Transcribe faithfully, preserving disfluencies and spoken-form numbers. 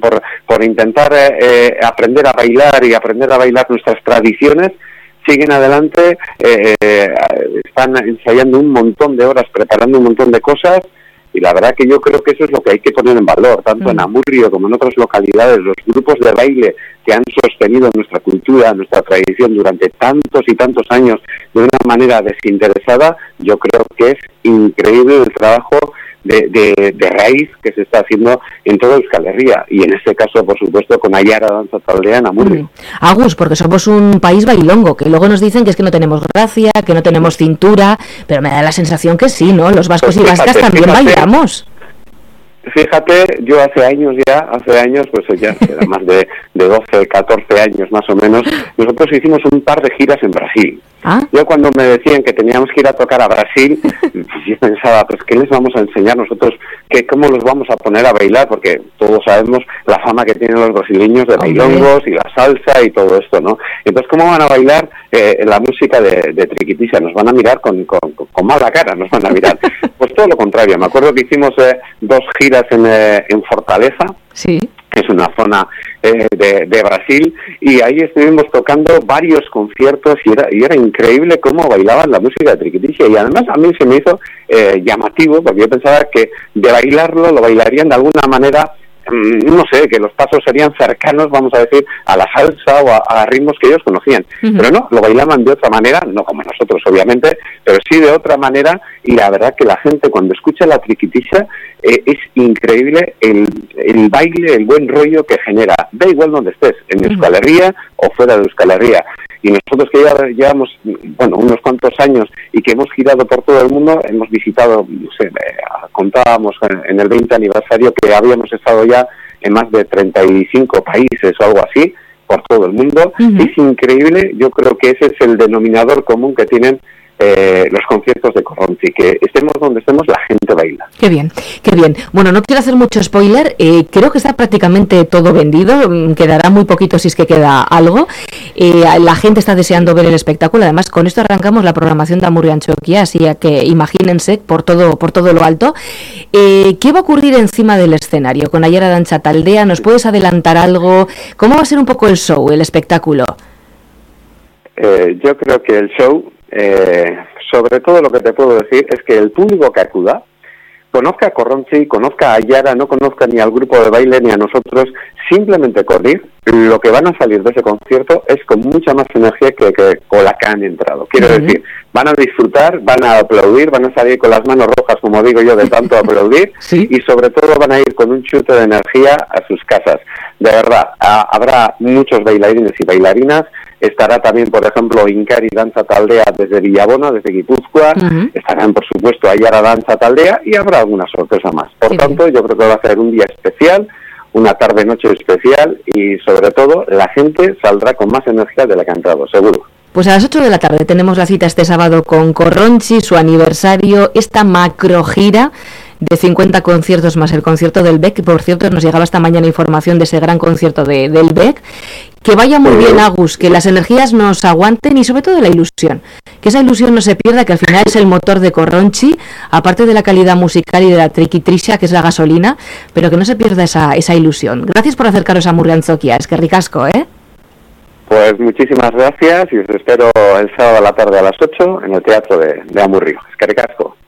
por, por intentar eh, aprender a bailar y aprender a bailar nuestras tradiciones, siguen adelante, eh, eh, están ensayando un montón de horas, preparando un montón de cosas, y la verdad que yo creo que eso es lo que hay que poner en valor, tanto mm. en Amurrio como en otras localidades, los grupos de baile que han sostenido nuestra cultura, nuestra tradición durante tantos y tantos años de una manera desinteresada. Yo creo que es increíble el trabajo De, de, de raíz que se está haciendo en toda Euskal Herria, y en este caso, por supuesto, con Aiara Danza Taldea en Amurrio. Mm. Agus, porque somos un país bailongo, que luego nos dicen que es que no tenemos gracia, que no tenemos cintura, pero me da la sensación que sí, ¿no? Los vascos pues fíjate, y vascas también fíjate, bailamos. Fíjate, yo hace años ya, hace años, pues ya era más de, de doce, catorce años más o menos, nosotros hicimos un par de giras en Brasil. ¿Ah? Yo cuando me decían que teníamos que ir a tocar a Brasil, pues yo pensaba, pues ¿qué les vamos a enseñar nosotros? ¿Qué, ¿Cómo los vamos a poner a bailar? Porque todos sabemos la fama que tienen los brasileños de bailongos y la salsa y todo esto, ¿no? Entonces, ¿cómo van a bailar eh, la música de, de Triquitisha? Nos van a mirar con, con, con mala cara, nos van a mirar. Pues todo lo contrario. Me acuerdo que hicimos eh, dos giras en, eh, en Fortaleza. Sí. Que es una zona eh, de, de Brasil, y ahí estuvimos tocando varios conciertos y era, y era increíble cómo bailaban la música de Triquitisha, y además a mí se me hizo eh, llamativo, porque yo pensaba que de bailarlo lo bailarían de alguna manera, no sé, que los pasos serían cercanos, vamos a decir, a la salsa o a, a ritmos que ellos conocían, uh-huh. pero no, lo bailaban de otra manera, no como nosotros obviamente, pero sí de otra manera, y la verdad que la gente cuando escucha la Triquitisha eh, es increíble el, el baile, el buen rollo que genera, da igual donde estés, en Euskal Herria o fuera de Euskal Herria. Y nosotros que ya llevamos, bueno, unos cuantos años y que hemos girado por todo el mundo, hemos visitado, no sé, eh, contábamos en, en el veinte aniversario que habíamos estado ya en más de treinta y cinco países o algo así, por todo el mundo. Uh-huh. Es increíble, yo creo que ese es el denominador común que tienen Eh, los conciertos de Corronti, que estemos donde estemos, la gente baila. Qué bien, qué bien. Bueno, no quiero hacer mucho spoiler, eh, creo que está prácticamente todo vendido, quedará muy poquito si es que queda algo. Eh, la gente está deseando ver el espectáculo, además con esto arrancamos la programación de Amurrio Antxokia, así que imagínense por todo por todo lo alto. Eh, ¿Qué va a ocurrir encima del escenario con Aiara Danza Taldea? ¿Nos puedes adelantar algo? ¿Cómo va a ser un poco el show, el espectáculo? Eh, yo creo que el show, Eh, sobre todo lo que te puedo decir es que el público que acuda conozca a Corronti, conozca a Aiara, no conozca ni al grupo de baile ni a nosotros, simplemente con ir, lo que van a salir de ese concierto es con mucha más energía que, que con la que han entrado. Quiero uh-huh. decir, van a disfrutar, van a aplaudir, van a salir con las manos rojas, como digo yo, de tanto aplaudir, ¿Sí? y sobre todo van a ir con un chute de energía a sus casas. De verdad, a, habrá muchos bailarines y bailarinas. Estará también, por ejemplo, Inkari Danza Taldea desde Villabona, desde Guipúzcoa. Uh-huh. Estarán, por supuesto, Aiara Danza Taldea, y habrá alguna sorpresa más. Por sí, tanto, yo creo que va a ser un día especial, una tarde-noche especial, y sobre todo la gente saldrá con más energía de la que ha entrado, seguro. Pues a las ocho de la tarde tenemos la cita este sábado con Corronti, su aniversario, esta macro gira de cincuenta conciertos más el concierto del B E C, que por cierto nos llegaba esta mañana información de ese gran concierto de, del B E C. Que vaya muy bien, Agus, que las energías nos aguanten y sobre todo la ilusión, que esa ilusión no se pierda, que al final es el motor de Corronti, aparte de la calidad musical y de la Triquitisha, que es la gasolina, pero que no se pierda esa, esa ilusión. Gracias por acercaros a Amurrio Antxokia, es que ricasco, ¿eh? Pues muchísimas gracias y os espero el sábado a la tarde a las ocho en el Teatro de, de Amurrio. Es que ricasco.